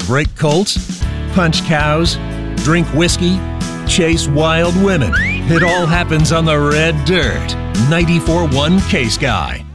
break colts, punch cows, drink whiskey, chase wild women. It all happens on the red dirt. 94.1 K-Sky.